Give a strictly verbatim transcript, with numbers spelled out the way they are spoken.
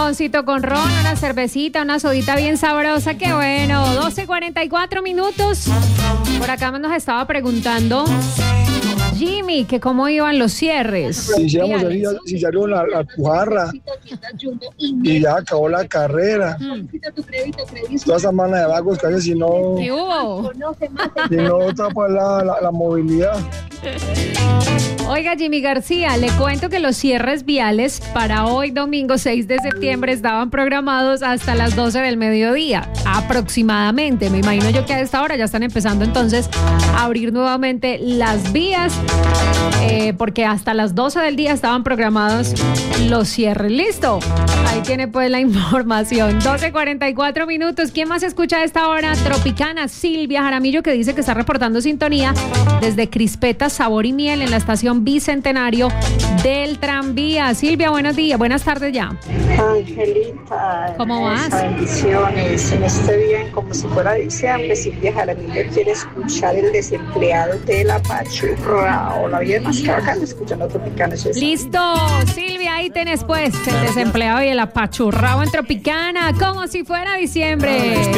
limoncito con ron, una cervecita, una sodita bien sabrosa. Qué bueno. doce cuarenta y cuatro minutos. Por acá nos estaba preguntando Jimmy, que cómo iban los cierres. Si hiciéramos así, si salió la, la pujarra y ya acabó la carrera. Mm. Toda esa mano de vagos que hacen si no... ¿Qué hubo? Si no tapa la, la, la movilidad. Oiga, Jimmy García, le cuento que los cierres viales para hoy, domingo seis de septiembre, estaban programados hasta las doce del mediodía, aproximadamente. Me imagino yo que a esta hora ya están empezando entonces a abrir nuevamente las vías, eh, porque hasta las doce del día estaban programados los cierres. Listo, ahí tiene pues la información. doce cuarenta y cuatro minutos. ¿Quién más escucha a esta hora? Tropicana, Silvia Jaramillo, que dice que está reportando sintonía desde Crispetas Sabor y Miel en la estación Bicentenario del tranvía. Silvia, buenos días, buenas tardes ya. Angelita, ¿cómo vas? Bendiciones. En este día, como si fuera diciembre, Silvia Jaramillo quiere escuchar el desempleado de la Pachurra. O la vida más que bacana escuchando Tropicana. Listo, Silvia, ahí tenés pues el desempleado y el apachurrado en Tropicana, como si fuera diciembre.